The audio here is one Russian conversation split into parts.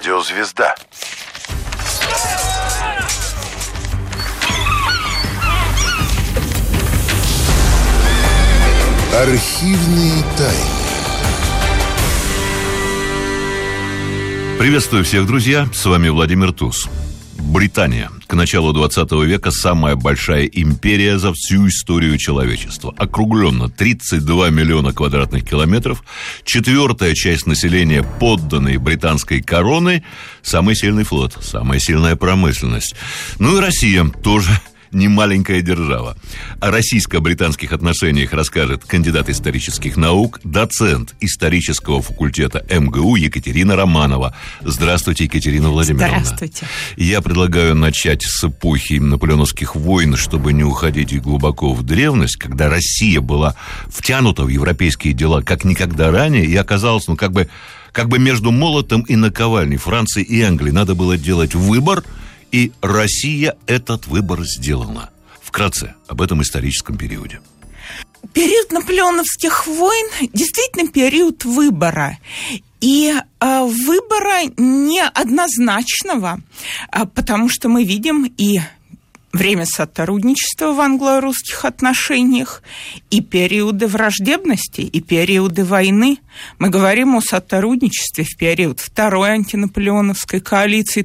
Радиозвезда. Архивные тайны. Приветствую всех, друзья. С вами Владимир Туз. Британия. К началу 20 века самая большая империя за всю историю человечества. Округленно 32 миллиона квадратных километров. Четвертая часть населения подданной британской короны. Самый сильный флот, самая сильная промышленность. Ну и Россия тоже не маленькая держава. О российско-британских отношениях расскажет кандидат исторических наук, доцент исторического факультета МГУ Екатерина Романова. Здравствуйте, Екатерина Владимировна. Здравствуйте. Я предлагаю начать с эпохи наполеоновских войн, чтобы не уходить глубоко в древность, когда Россия была втянута в европейские дела как никогда ранее и оказалась, как бы между молотом и наковальней Франции и Англии. Надо было делать выбор, и Россия этот выбор сделала. Вкратце об этом историческом периоде. Период наполеоновских войн действительно период выбора. И выбора неоднозначного, потому что мы видим и время сотрудничества в англо-русских отношениях, и периоды враждебности, и периоды войны. Мы говорим о сотрудничестве в период Второй антинаполеоновской коалиции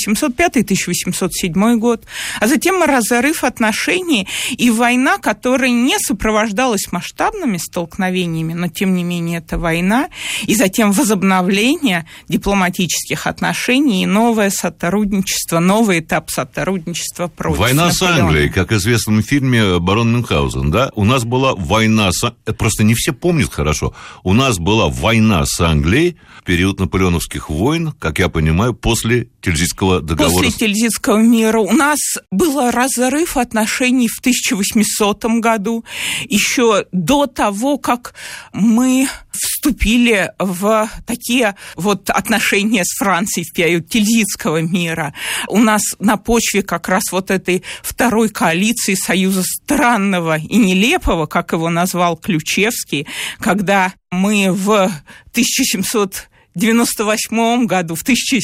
1805-1807 год, а затем разрыв отношений и война, которая не сопровождалась масштабными столкновениями, но тем не менее это война, и затем возобновление дипломатических отношений и новое сотрудничество, новый этап сотрудничества против Война с Англией, как известно в фильме «Барон Мюнхгаузен», да? У нас была война с... Просто не все помнят хорошо. У нас была война с Англией в период наполеоновских войн, как я понимаю, после Тильзитского договора. После Тильзитского мира. У нас был разрыв отношений в 1800 году, еще до того, как мы вступили в такие вот отношения с Францией в период Тильзитского мира. У нас на почве как раз вот этой второй коалиции, союза странного и нелепого, как его назвал Ключевский, когда мы в 1798 году, в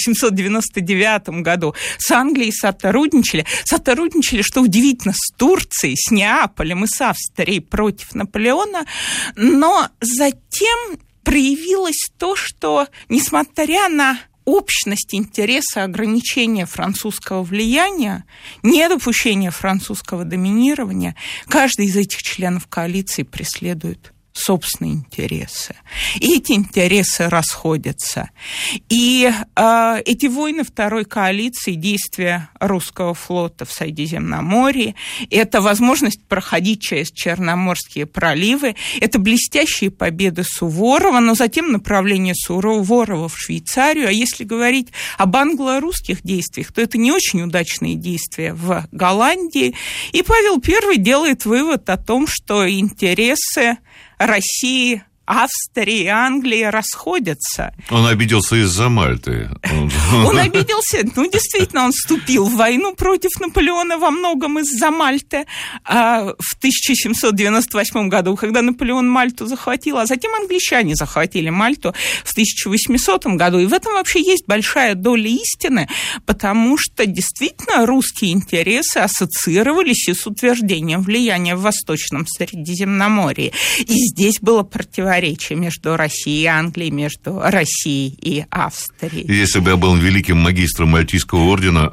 1799 году с Англией сотрудничали, что удивительно, с Турцией, с Неаполем и с Австрией против Наполеона, но затем проявилось то, что, несмотря на общность интереса ограничения французского влияния, недопущения французского доминирования, каждый из этих членов коалиции преследует собственные интересы. И эти интересы расходятся. И эти войны второй коалиции, действия русского флота в Средиземноморье, это возможность проходить через Черноморские проливы, это блестящие победы Суворова, но затем направление Суворова в Швейцарию. А если говорить об англо-русских действиях, то это не очень удачные действия в Голландии. И Павел I делает вывод о том, что интересы России, Австрии и Англии расходятся. Он обиделся из-за Мальты. Он обиделся, действительно, он вступил в войну против Наполеона во многом из-за Мальты в 1798 году, когда Наполеон Мальту захватил, а затем англичане захватили Мальту в 1800 году. И в этом вообще есть большая доля истины, потому что действительно русские интересы ассоциировались и с утверждением влияния в Восточном Средиземноморье. И здесь было противоречие между Россией и Англией, между Россией и Австрией. Если бы я был великим магистром Мальтийского ордена,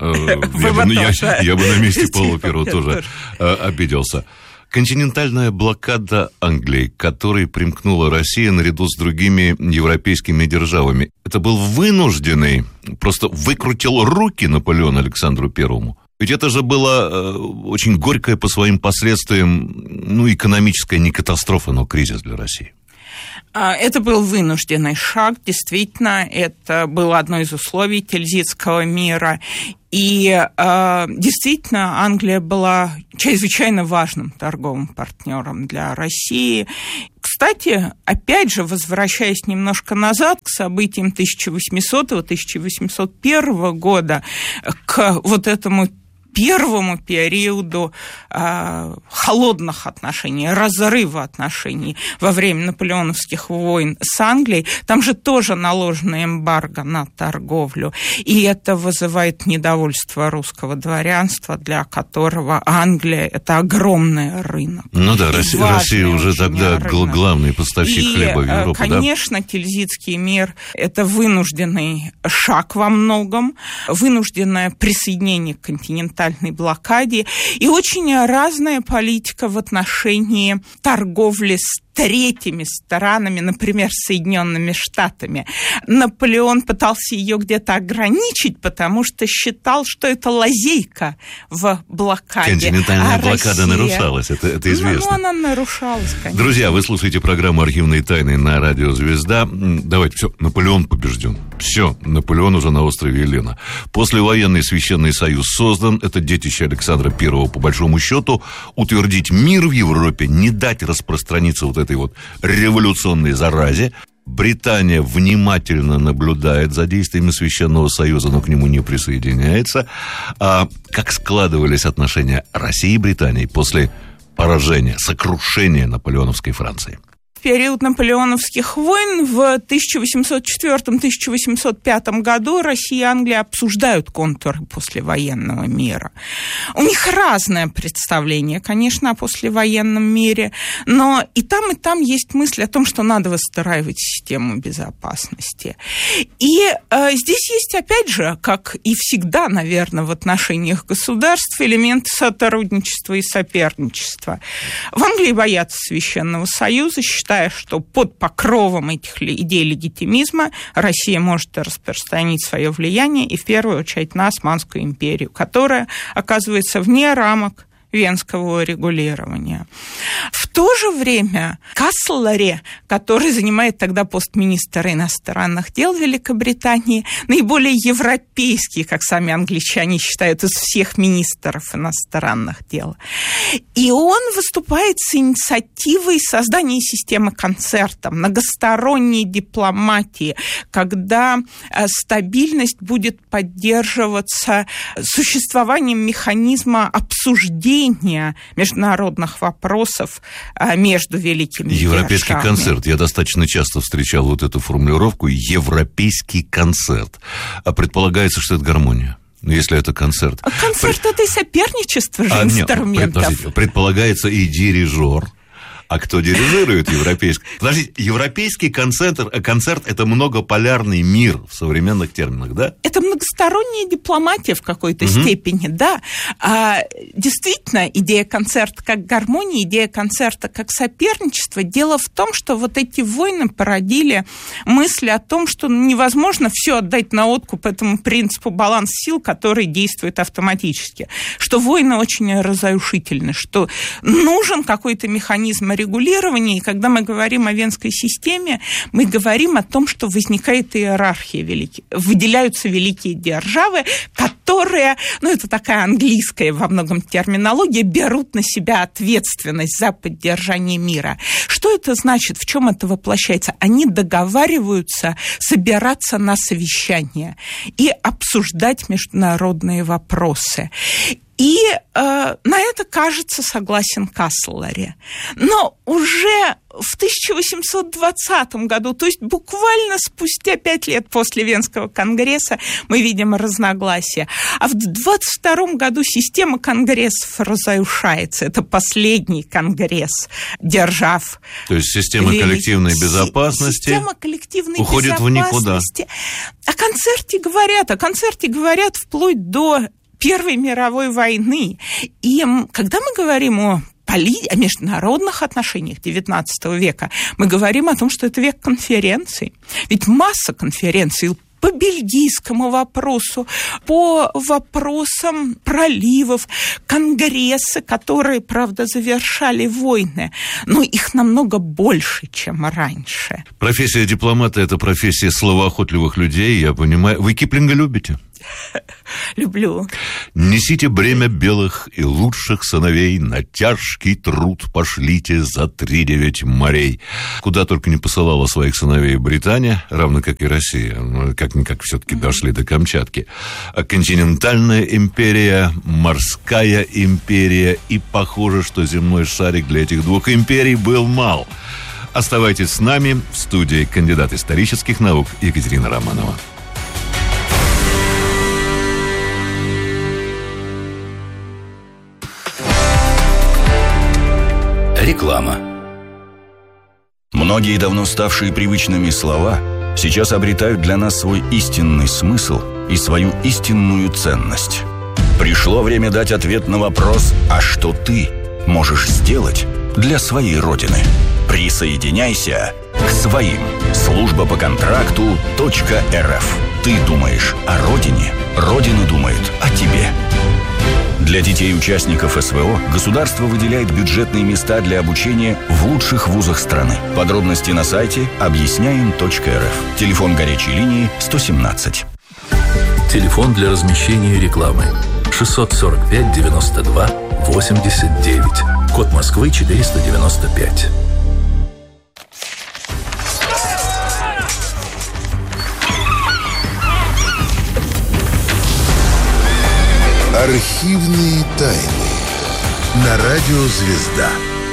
я бы на месте Павла I тоже обиделся. Континентальная блокада Англии, к которой примкнула Россия наряду с другими европейскими державами, это был вынужденный, просто выкрутил руки Наполеон Александру Первому. Ведь это же была очень горькая по своим последствиям, экономическая не катастрофа, но кризис для России. Это был вынужденный шаг, действительно, это было одно из условий Тильзитского мира. И действительно, Англия была чрезвычайно важным торговым партнером для России. Кстати, опять же, возвращаясь немножко назад к событиям 1800-1801 года, к вот этому первому периоду холодных отношений, разрыва отношений во время наполеоновских войн с Англией. Там же тоже наложено эмбарго на торговлю, и это вызывает недовольство русского дворянства, для которого Англия – это огромный рынок. Ну да, Россия уже тогда главный поставщик хлеба в Европу. Конечно, Тильзитский мир – это вынужденный шаг во многом, вынужденное присоединение к континентальной блокаде и очень разная политика в отношении торговли с третьими странами, например, Соединенными Штатами. Наполеон пытался ее где-то ограничить, потому что считал, что это лазейка в блокаде. Континентальная блокада нарушалась, это известно. Она нарушалась, конечно. Друзья, вы слушаете программу «Архивные тайны» на радио «Звезда». Давайте, все, Наполеон побежден. Все, Наполеон уже на острове Елена. Послевоенный Священный Союз создан. Это детище Александра I, по большому счету. Утвердить мир в Европе, не дать распространиться вот этой вот революционной заразе. Британия внимательно наблюдает за действиями Священного Союза, но к нему не присоединяется. А как складывались отношения России и Британии после поражения, сокрушения наполеоновской Франции? В период наполеоновских войн в 1804-1805 году Россия и Англия обсуждают контуры послевоенного мира. У них разное представление, конечно, о послевоенном мире, но и там есть мысль о том, что надо выстраивать систему безопасности. И здесь есть, опять же, как и всегда, наверное, в отношениях государств, элементы сотрудничества и соперничества. В Англии боятся Священного Союза, считая, что под покровом этих идей легитимизма Россия может распространить свое влияние и в первую очередь на Османскую империю, которая оказывается вне рамок венского регулирования. В то же время Каслари, который занимает тогда пост министра иностранных дел Великобритании, наиболее европейский, как сами англичане считают, из всех министров иностранных дел. И он выступает с инициативой создания системы концерта, многосторонней дипломатии, когда стабильность будет поддерживаться существованием механизма обсуждения международных вопросов между великими Европейский державами. концерт. Я достаточно часто встречал вот эту формулировку «европейский концерт». А предполагается, что это гармония. Если это концерт. Концерт это и соперничество же инструментов. Нет, предполагается и дирижер. А кто дирижирует европейский? Подождите, европейский концерт – это многополярный мир в современных терминах, да? Это многосторонняя дипломатия в какой-то степени, да. Действительно, идея концерта как гармония, идея концерта как соперничество. Дело в том, что вот эти войны породили мысль о том, что невозможно все отдать на откуп этому принципу баланс сил, который действует автоматически. Что войны очень разрушительны, что нужен какой-то механизм регулирования, и когда мы говорим о Венской системе, мы говорим о том, что возникает иерархия выделяются великие державы, которые, это такая английская во многом терминология, берут на себя ответственность за поддержание мира. Что это значит? В чем это воплощается? Они договариваются собираться на совещания и обсуждать международные вопросы. И на это, кажется, согласен Каслари. Но уже в 1820 году, то есть буквально спустя 5 лет после Венского конгресса, мы видим разногласия. А в 22 году система конгрессов разрушается. Это последний конгресс держав. То есть система коллективной безопасности уходит в никуда. О концерте говорят вплоть до Первой мировой войны. И когда мы говорим о международных отношениях XIX века, мы говорим о том, что это век конференций. Ведь масса конференций по бельгийскому вопросу, по вопросам проливов, конгрессы, которые, правда, завершали войны, но их намного больше, чем раньше. Профессия дипломата – это профессия словоохотливых людей, я понимаю. Вы Киплинга любите? Люблю. Несите бремя белых и лучших сыновей, на тяжкий труд пошлите за 3-9 морей. Куда только не посылала своих сыновей Британия, равно как и Россия. Как-никак все-таки дошли до Камчатки. Континентальная империя, морская империя, и похоже, что земной шарик для этих двух империй был мал. Оставайтесь с нами. В студии кандидат исторических наук Екатерина Романова. Реклама. Многие давно ставшие привычными слова сейчас обретают для нас свой истинный смысл и свою истинную ценность. Пришло время дать ответ на вопрос: а что ты можешь сделать для своей Родины? Присоединяйся к своим. Служба по контракту .рф. Ты думаешь о Родине, Родина думает о тебе. Для детей-участников СВО государство выделяет бюджетные места для обучения в лучших вузах страны. Подробности на сайте объясняем.рф. Телефон горячей линии 117. Телефон для размещения рекламы 645 92 89. Код Москвы 495. Архивные тайны на радио «Звезда».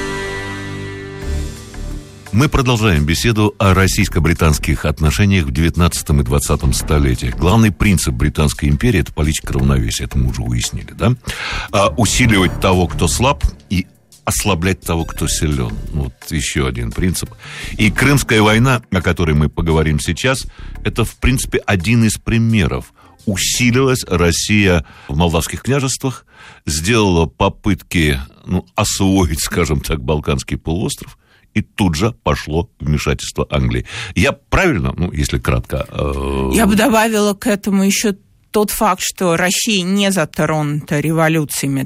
Мы продолжаем беседу о российско-британских отношениях в 19 и 20 столетиях. Главный принцип Британской империи – это политика равновесия, это мы уже выяснили, да? Усиливать того, кто слаб, и ослаблять того, кто силен. Вот еще один принцип. И Крымская война, о которой мы поговорим сейчас, это, в принципе, один из примеров. Усилилась Россия в молдавских княжествах, сделала попытки освоить, скажем так, Балканский полуостров, и тут же пошло вмешательство Англии. Я правильно, если кратко... Я бы добавила к этому еще тот факт, что Россия не затронута революциями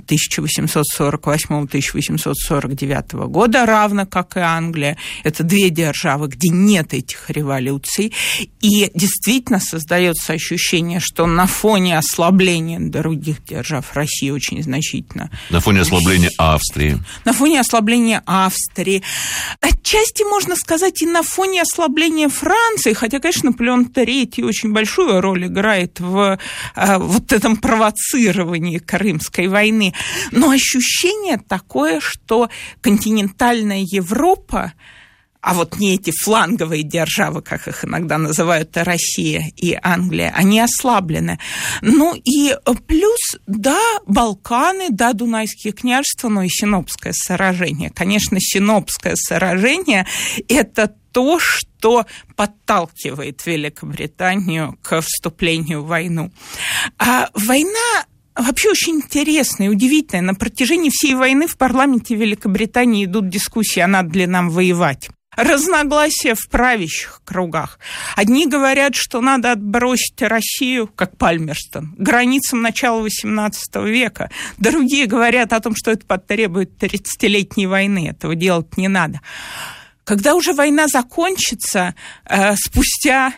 1848-1849 года, равно как и Англия. Это две державы, где нет этих революций. И действительно создается ощущение, что на фоне ослабления других держав Россия очень значительно... На фоне ослабления Австрии. На фоне ослабления Австрии. Отчасти, можно сказать, и на фоне ослабления Франции, хотя, конечно, Наполеон III очень большую роль играет в вот этом провоцировании Крымской войны. Но ощущение такое, что континентальная Европа, а вот не эти фланговые державы, как их иногда называют, Россия и Англия, они ослаблены. Ну и плюс, да, Балканы, да, Дунайские княжества, но и Синопское сражение. Конечно, Синопское сражение – это то, что подталкивает Великобританию к вступлению в войну. А война вообще очень интересная и удивительная. На протяжении всей войны в парламенте Великобритании идут дискуссии, а надо ли нам воевать. Разногласия в правящих кругах. Одни говорят, что надо отбросить Россию, как Пальмерстон, к границам начала XVIII века. Другие говорят о том, что это потребует 30-летней войны. Этого делать не надо. Когда уже война закончится, спустя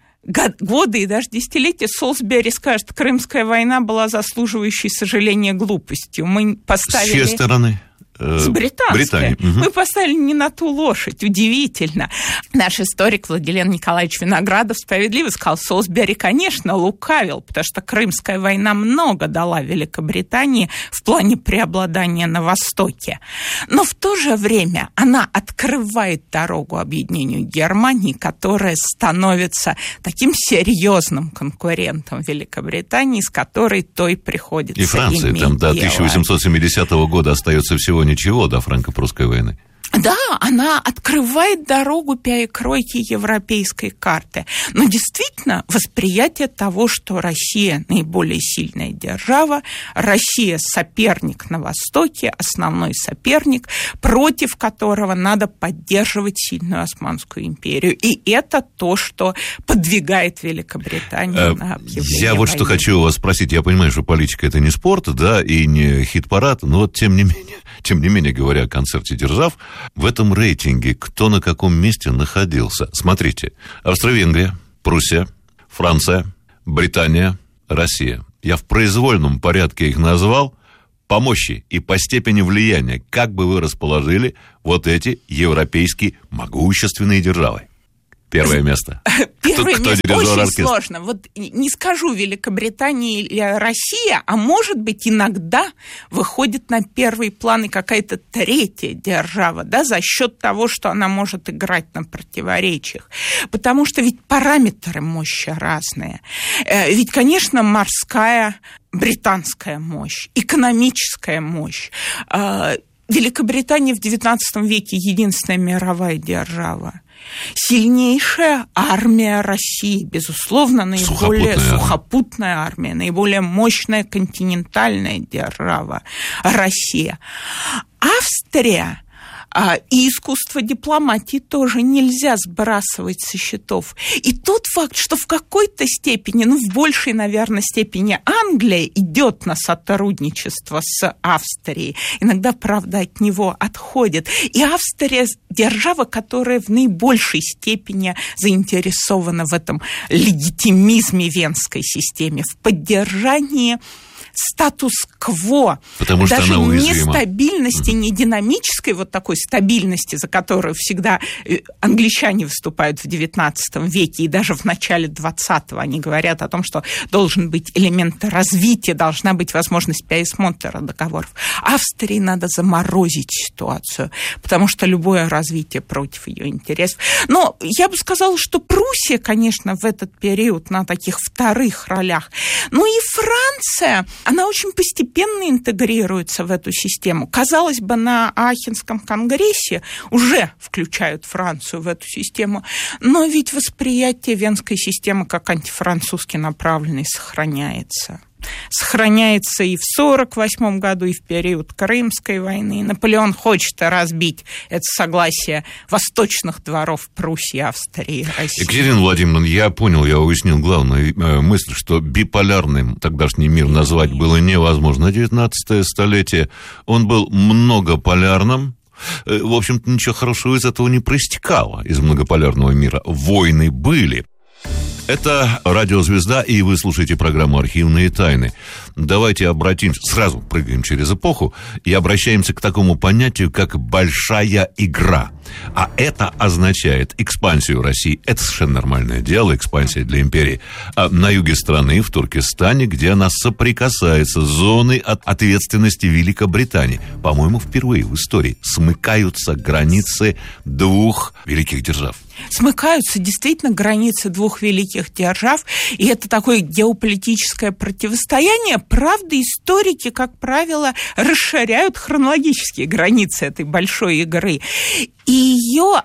годы и даже десятилетия, Солсбери скажет, Крымская война была заслуживающей сожаления глупостью. Мы поставили... С чьей стороны? С британской. Мы поставили не на ту лошадь. Удивительно. Наш историк Владилен Николаевич Виноградов справедливо сказал, Солсбери, конечно, лукавил, потому что Крымская война много дала Великобритании в плане преобладания на Востоке. Но в то же время она открывает дорогу объединению Германии, которая становится таким серьезным конкурентом Великобритании, с которой той приходится иметь дело. И Франция там до 1870 года остается всего ничего до франко-прусской войны. Да, она открывает дорогу перекройки европейской карты. Но действительно, восприятие того, что Россия наиболее сильная держава, Россия соперник на Востоке, основной соперник, против которого надо поддерживать сильную Османскую империю. И это то, что подвигает Великобританию на объявление Я вот войны. что хочу у вас спросить. Я понимаю, что политика – это не спорт, да, и не хит-парад, но вот тем не менее, говоря о концерте держав, в этом рейтинге кто на каком месте находился? Смотрите, Австро-Венгрия, Пруссия, Франция, Британия, Россия. Я в произвольном порядке их назвал по мощи и по степени влияния. Как бы вы расположили вот эти европейские могущественные державы? Первое место. Первое место очень сложно. Вот не скажу Великобритания или Россия, а может быть иногда выходит на первый план и какая-то третья держава, да, за счет того, что она может играть на противоречиях. Потому что ведь параметры мощи разные. Ведь, конечно, морская британская мощь, экономическая мощь. Великобритания в XIX веке единственная мировая держава. Сильнейшая армия России, безусловно, наиболее сухопутная армия, наиболее мощная континентальная держава Россия. Австрия и искусство дипломатии тоже нельзя сбрасывать со счетов. И тот факт, что в какой-то степени, в большей, наверное, степени Англия идет на сотрудничество с Австрией, иногда, правда, от него отходит. И Австрия – держава, которая в наибольшей степени заинтересована в этом легитимизме венской системы, в поддержании статус-кво, потому что даже она не стабильности, не динамической вот такой стабильности, за которую всегда англичане выступают в XIX веке и даже в начале XX они говорят о том, что должен быть элемент развития, должна быть возможность пересмотра договоров. Австрии надо заморозить ситуацию, потому что любое развитие против ее интересов. Но я бы сказала, что Пруссия, конечно, в этот период на таких вторых ролях. Ну и Франция, она очень постепенно интегрируется в эту систему. Казалось бы, на Аахенском конгрессе уже включают Францию в эту систему, но ведь восприятие венской системы как антифранцузски направленной сохраняется. Сохраняется и в 1948 году, и в период Крымской войны. Наполеон хочет разбить это согласие восточных дворов Пруссии, Австрии и России. Екатерина Владимировна, я понял, я уяснил главную мысль, что биполярным тогдашний мир назвать было невозможно. 19 столетие он был многополярным. В общем-то, ничего хорошего из этого не проистекало, из многополярного мира. Войны были. Это «Радио Звезда», и вы слушаете программу «Архивные тайны». Давайте обратимся, сразу прыгаем через эпоху и обращаемся к такому понятию, как «большая игра». А это означает экспансию России. Это совершенно нормальное дело, экспансия для империи. А на юге страны, в Туркестане, где она соприкасается с зоной ответственности Великобритании. По-моему, впервые в истории смыкаются границы двух великих держав. Смыкаются действительно границы двух великих держав, и это такое геополитическое противостояние. Правда, историки, как правило, расширяют хронологические границы этой большой игры. И ее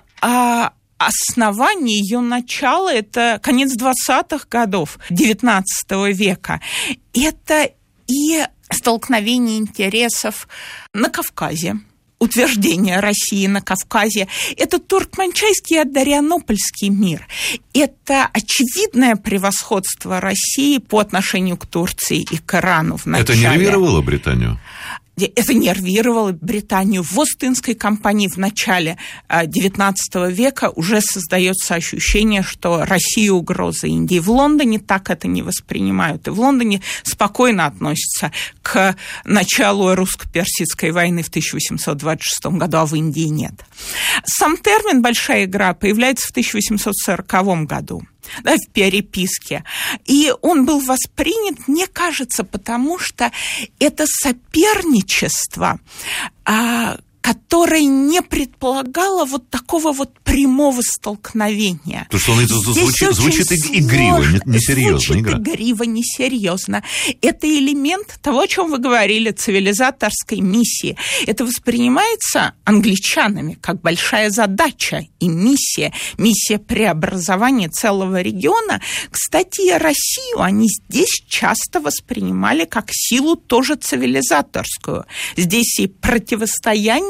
основание, ее начало – это конец 20-х годов XIX века. Это и столкновение интересов на Кавказе, утверждение России на Кавказе. Это туркменчайский и адрианопольский мир. Это очевидное превосходство России по отношению к Турции и к Ирану в начале. Это нервировало Британию? Это нервировало Британию. В Остинской кампании в начале XIX века уже создается ощущение, что Россия угроза Индии. В Лондоне так это не воспринимают. И в Лондоне спокойно относятся к началу русско-персидской войны в 1826 году, а в Индии нет. Сам термин «большая игра» появляется в 1840 году. Да, в переписке. И он был воспринят, мне кажется, потому что это соперничество, которое не предполагало вот такого вот прямого столкновения. То, что он звучит игриво, несерьезно. Звучит игриво, несерьезно. Это элемент того, о чем вы говорили, цивилизаторской миссии. Это воспринимается англичанами как большая задача и миссия преобразования целого региона. Кстати, Россию они здесь часто воспринимали как силу тоже цивилизаторскую. Здесь и противостояние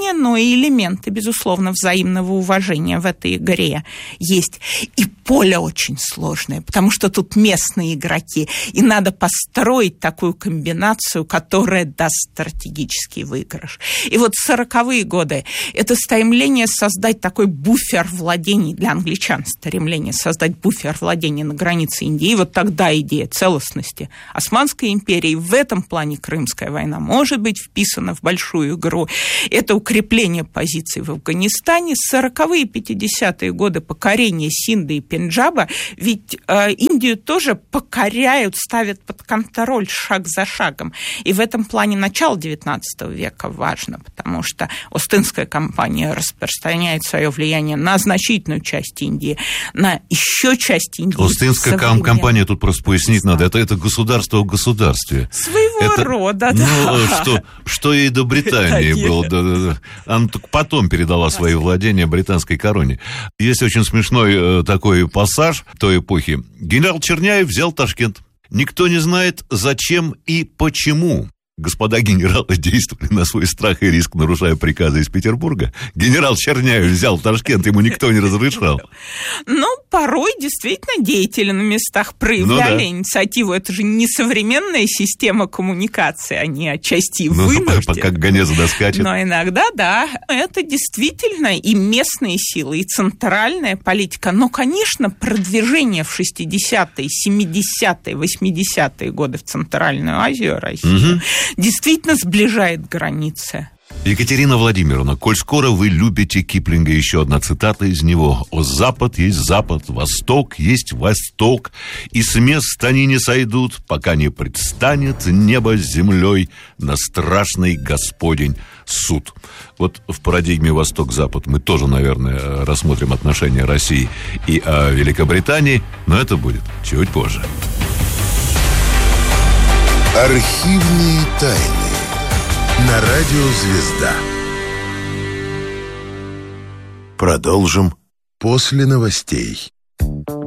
уважения, но и элементы, безусловно, взаимного уважения в этой игре есть. И поле очень сложное, потому что тут местные игроки, и надо построить такую комбинацию, которая даст стратегический выигрыш. И вот 40-е годы – это стремление создать такой буфер владений для англичан, стремление создать буфер владений на границе Индии. И вот тогда идея целостности Османской империи, в этом плане Крымская война может быть вписана в большую игру. Это укрепление позиций в Афганистане. 40-е и 50-е годы покорение Синда и Пенджаба, ведь Индию тоже покоряют, ставят под контроль шаг за шагом. И в этом плане начало XIX века важно, потому что Остинская компания распространяет свое влияние на значительную часть Индии, на еще часть Индии. Остинская компания, тут просто пояснить надо, это государство в государстве. Своего рода, да. Что ей до Британии было. Она только потом передала свои владения британской короне. Есть очень смешной такой пассаж той эпохи. Генерал Черняев взял Ташкент. Никто не знает, зачем и почему. Господа генералы действовали на свой страх и риск, нарушая приказы из Петербурга. Генерал Черняев взял Ташкент, ему никто не разрешал. Ну, порой действительно деятели на местах проявляли инициативу. Это же не современная система коммуникации, они отчасти вынуждены. Как гонец доскачет. Но иногда, да, это действительно и местные силы, и центральная политика. Но, конечно, продвижение в 60-е, 70-е, 80-е годы в Центральную Азию России действительно сближает границы. Екатерина Владимировна, коль скоро вы любите Киплинга, еще одна цитата из него. «О, Запад есть Запад, Восток есть Восток, и с мест они не сойдут, пока не предстанет небо с землей на страшный Господень суд». Вот в парадигме Восток-Запад мы тоже, наверное, рассмотрим отношения России и Великобритании, но это будет чуть позже. Архивные тайны на радио «Звезда». Продолжим после новостей.